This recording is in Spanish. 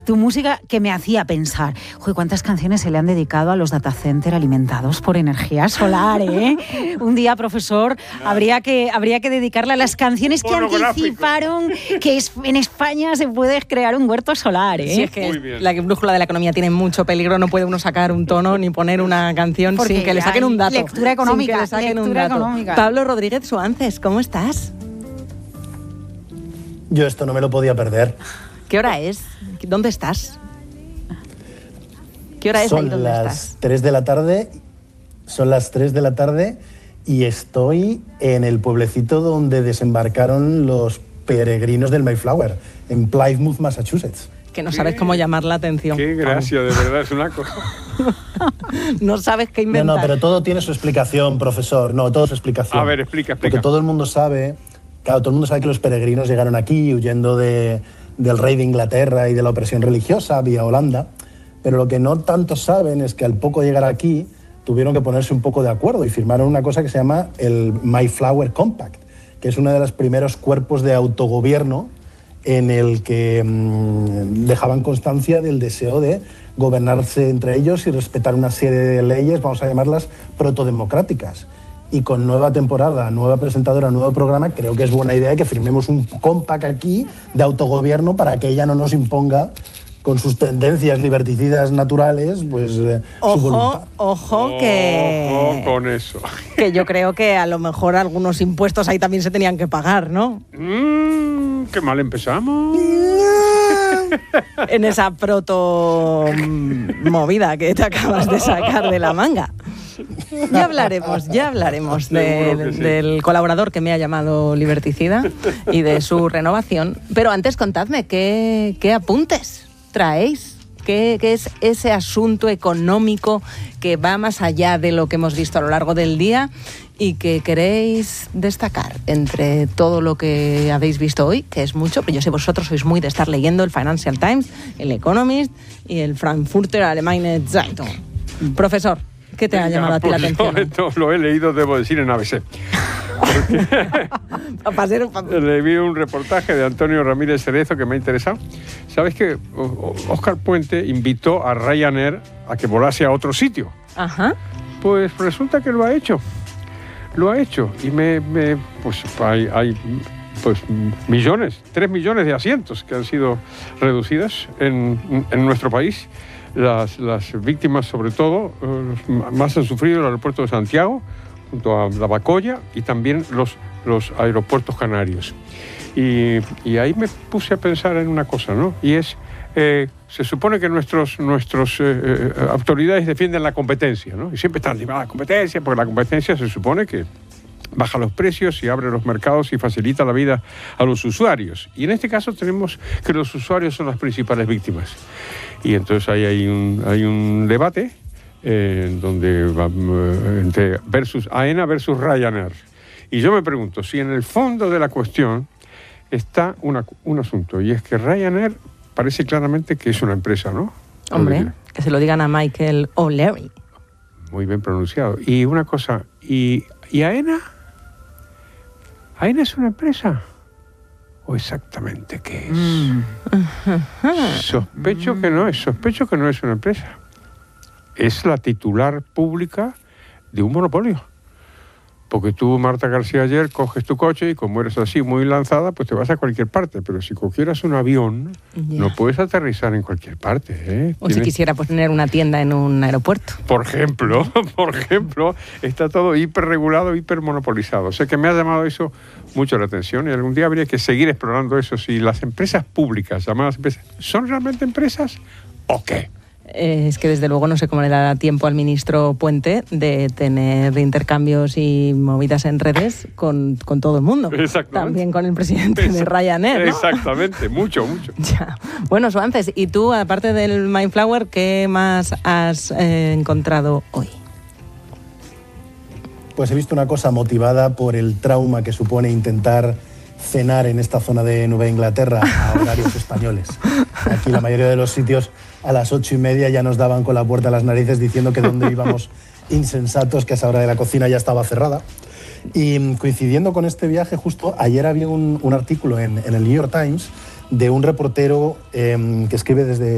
Tu música que me hacía pensar, joder, ¿cuántas canciones se le han dedicado a los data center alimentados por energía solar, eh? Un día, profesor, habría que dedicarle a las canciones que anticiparon que en España se puede crear un huerto solar, eh. Sí, es que la brújula de la economía tiene mucho peligro, no puede uno sacar un tono ni poner una canción porque sin que le saquen un dato. Lectura económica, económica. Pablo Rodríguez Suances, ¿cómo estás? Yo esto no me lo podía perder. ¿Qué hora es? ¿Dónde estás? ¿Qué hora es ahí donde estás? Son las 3 de la tarde. Son las 3 de la tarde y estoy en el pueblecito donde desembarcaron los peregrinos del Mayflower, en Plymouth, Massachusetts. Que no sabes cómo llamar la atención. Qué gracia, de verdad, es una cosa. No sabes qué inventar. No, pero todo tiene su explicación, profesor. No, todo su explicación. A ver, explica. Porque todo el mundo sabe... Claro, todo el mundo sabe que los peregrinos llegaron aquí huyendo del rey de Inglaterra y de la opresión religiosa vía Holanda, pero lo que no tanto saben es que al poco llegar aquí tuvieron que ponerse un poco de acuerdo y firmaron una cosa que se llama el Mayflower Compact, que es uno de los primeros cuerpos de autogobierno en el que dejaban constancia del deseo de gobernarse entre ellos y respetar una serie de leyes, vamos a llamarlas protodemocráticas. Y con nueva temporada, nueva presentadora, nuevo programa, creo que es buena idea que firmemos un compact aquí de autogobierno para que ella no nos imponga con sus tendencias liberticidas naturales, pues su voluntad. Ojo con eso. Que yo creo que a lo mejor algunos impuestos ahí también se tenían que pagar, ¿no? Qué mal empezamos. En esa proto movida que te acabas de sacar de la manga. Ya hablaremos del colaborador que me ha llamado liberticida y de su renovación. Pero antes contadme, ¿qué apuntes traéis? ¿Qué es ese asunto económico que va más allá de lo que hemos visto a lo largo del día y que queréis destacar entre todo lo que habéis visto hoy, que es mucho, pero yo sé vosotros sois muy de estar leyendo el Financial Times, el Economist y el Frankfurter Allgemeine Zeitung? Profesor, ¿qué te ha llamado a ti la atención? Esto lo he leído, debo decir, en ABC. Le vi un reportaje de Antonio Ramírez Cerezo que me ha interesado. ¿Sabes que Óscar Puente invitó a Ryanair a que volase a otro sitio? Ajá. Pues resulta que lo ha hecho. Y pues hay pues millones, 3 millones de asientos que han sido reducidos en nuestro país. Las víctimas, sobre todo, más han sufrido el aeropuerto de Santiago, junto a La Bacoya, y también los aeropuertos canarios. Y ahí me puse a pensar en una cosa, ¿no? Y es, se supone que nuestras autoridades defienden la competencia, ¿no? Y siempre están diciendo la competencia, porque la competencia se supone que baja los precios y abre los mercados y facilita la vida a los usuarios. Y en este caso tenemos que los usuarios son las principales víctimas. Y entonces ahí hay un debate donde entre AENA versus Ryanair. Y yo me pregunto si en el fondo de la cuestión está un asunto, y es que Ryanair parece claramente que es una empresa, ¿no? Hombre, que se lo digan a Michael O'Leary. Muy bien pronunciado. Y una cosa, ¿y AENA? ¿AENA es una empresa? ¿O exactamente qué es? Sospecho que no es una empresa. Es la titular pública de un monopolio. Porque tú, Marta García, ayer coges tu coche y como eres así muy lanzada, pues te vas a cualquier parte. Pero si cogieras un avión, no puedes aterrizar en cualquier parte, ¿eh? O si quisiera poner una tienda en un aeropuerto. Por ejemplo, está todo hiperregulado, hipermonopolizado. O sea que me ha llamado eso mucho la atención y algún día habría que seguir explorando eso. Si las empresas públicas, llamadas empresas, ¿son realmente empresas o qué? Es que desde luego no sé cómo le da tiempo al ministro Puente de tener intercambios y movidas en redes con todo el mundo. Exactamente. También con el presidente de Ryanair, ¿no? Exactamente, mucho. Ya. Bueno, Suances, ¿y tú, aparte del Mayflower, qué más has encontrado hoy? Pues he visto una cosa motivada por el trauma que supone intentar cenar en esta zona de Nueva Inglaterra a horarios españoles. Aquí la mayoría de los sitios a las 8:30 ya nos daban con la puerta a las narices diciendo que dónde íbamos insensatos, que a esa hora de la cocina ya estaba cerrada. Y coincidiendo con este viaje, justo ayer había un artículo en el New York Times de un reportero que escribe desde